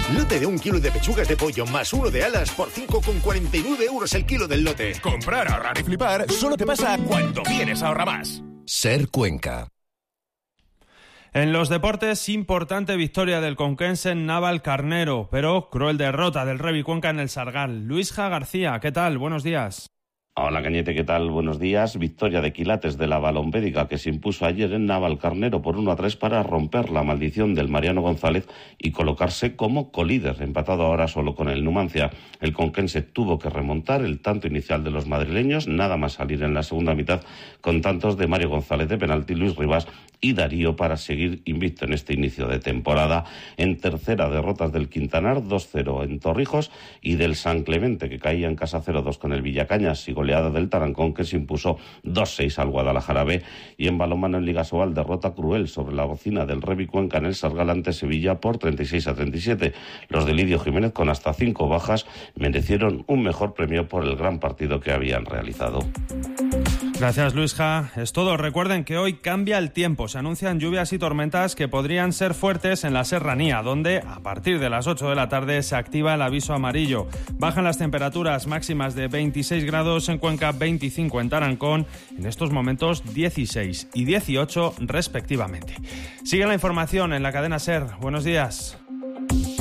Lote de 1 kilo de pechugas de pollo más 1 de alas por 5,49 euros el kilo del lote. Comprar, ahorrar y flipar solo te pasa cuando vienes a Ahorramás. Ser Cuenca. En los deportes, importante victoria del conquense en Navalcarnero, pero cruel derrota del Revi Cuenca en el Sargal. Luisja García, ¿qué tal? Buenos días. Hola Cañete, ¿qué tal? Buenos días. Victoria de Quilates de la Balompédica que se impuso ayer en Navalcarnero por 1-3 para romper la maldición del Mariano González y colocarse como colíder, empatado ahora solo con el Numancia. El conquense tuvo que remontar el tanto inicial de los madrileños, nada más salir en la segunda mitad con tantos de Mario González de penalti, Luis Rivas y Darío para seguir invicto en este inicio de temporada. En tercera, derrotas del Quintanar, 2-0 en Torrijos, y del San Clemente, que caía en casa 0-2 con el Villacañas, y goleada del Tarancón, que se impuso 2-6 al Guadalajara B. Y en balonmano en Liga Sobal, derrota cruel sobre la bocina del Revi Cuenca en el Sargal ante Sevilla por 36-37. Los de Lidio Jiménez, con hasta 5 bajas, merecieron un mejor premio por el gran partido que habían realizado. Gracias, Luisja. Es todo. Recuerden que hoy cambia el tiempo. Se anuncian lluvias y tormentas que podrían ser fuertes en la serranía, donde a partir de las 8 de la tarde se activa el aviso amarillo. Bajan las temperaturas máximas de 26 grados en Cuenca, 25 en Tarancón, en estos momentos 16 y 18 respectivamente. Sigue la información en la cadena SER. Buenos días.